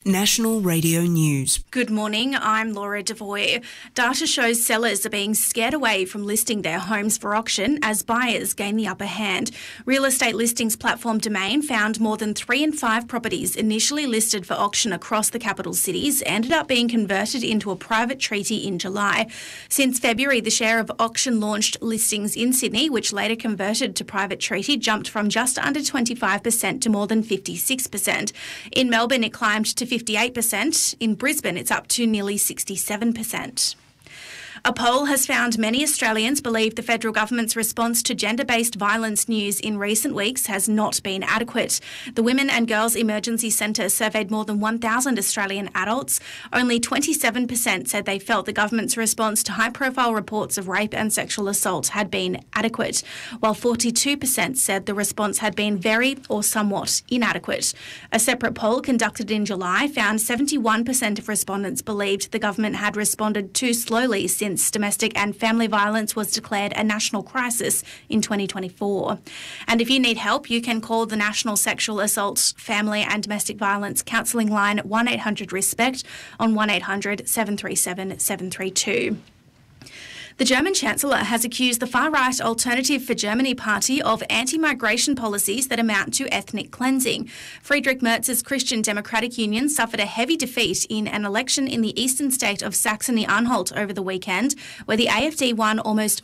National Radio News. Good morning, I'm Laura Devoy. Data shows sellers are being scared away from listing their homes for auction as buyers gain the upper hand. Real estate listings platform Domain found more than 3 in 5 properties initially listed for auction across the capital cities ended up being converted into a private treaty in July. Since February, the share of auction-launched listings in Sydney, which later converted to private treaty, jumped from just under 25% to more than 56%. In Melbourne, it climbed to 58%. In Brisbane, it's up to nearly 67%. A poll has found many Australians believe the federal government's response to gender-based violence news in recent weeks has not been adequate. The Women and Girls Emergency Centre surveyed more than 1,000 Australian adults. Only 27% said they felt the government's response to high-profile reports of rape and sexual assault had been adequate, while 42% said the response had been very or somewhat inadequate. A separate poll conducted in July found 71% of respondents believed the government had responded too slowly since domestic and family violence was declared a national crisis in 2024. And if you need help, you can call the National Sexual Assault, Family and Domestic Violence Counselling line 1-800-RESPECT on 1-800-737-732. The German Chancellor has accused the far-right Alternative for Germany party of anti-migration policies that amount to ethnic cleansing. Friedrich Merz's Christian Democratic Union suffered a heavy defeat in an election in the eastern state of Saxony-Anhalt over the weekend, where the AfD won almost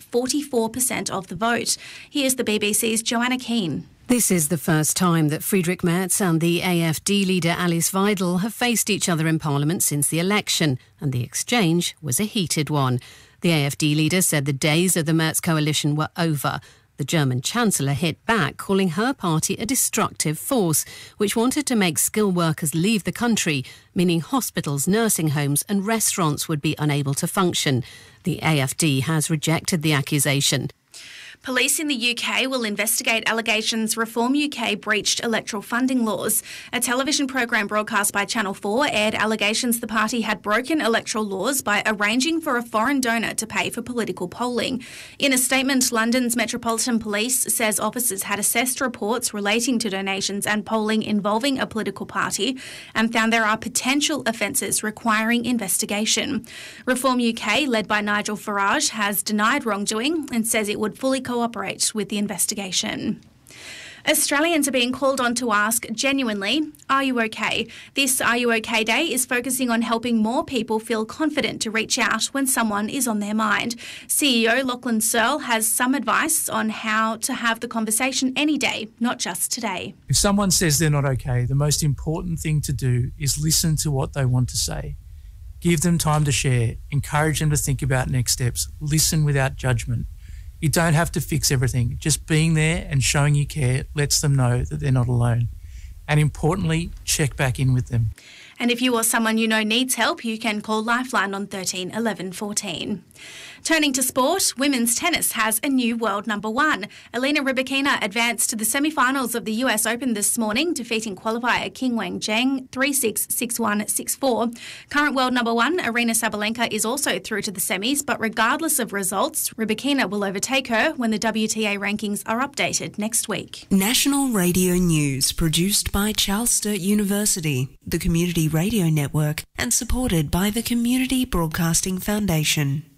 44% of the vote. Here's the BBC's Joanna Keane. This is the first time that Friedrich Merz and the AfD leader Alice Weidel have faced each other in Parliament since the election, and the exchange was a heated one. The AfD leader said the days of the Merz coalition were over. The German Chancellor hit back, calling her party a destructive force, which wanted to make skilled workers leave the country, meaning hospitals, nursing homes and restaurants would be unable to function. The AfD has rejected the accusation. Police in the UK will investigate allegations Reform UK breached electoral funding laws. A television program broadcast by Channel 4 aired allegations the party had broken electoral laws by arranging for a foreign donor to pay for political polling. In a statement, London's Metropolitan Police says officers had assessed reports relating to donations and polling involving a political party and found there are potential offences requiring investigation. Reform UK, led by Nigel Farage, has denied wrongdoing and says it would fully cooperate with the investigation. Australians are being called on to ask genuinely, are you okay? This Are You OK Day is focusing on helping more people feel confident to reach out when someone is on their mind. CEO Lachlan Searle has some advice on how to have the conversation any day, not just today. If someone says they're not okay, the most important thing to do is listen to what they want to say. Give them time to share, encourage them to think about next steps, listen without judgment. You don't have to fix everything. Just being there and showing you care lets them know that they're not alone. And importantly, check back in with them. And if you or someone you know needs help, you can call Lifeline on 13 11 14. Turning to sport, women's tennis has a new world number one. Elena Rybakina advanced to the semi-finals of the US Open this morning, defeating qualifier Qinwen Zheng 3-6, 6-1, 6-4. Current world number one, Aryna Sabalenka, is also through to the semis, but regardless of results, Rybakina will overtake her when the WTA rankings are updated next week. National Radio News, produced by Charles Sturt University, the Community Radio Network, and supported by the Community Broadcasting Foundation.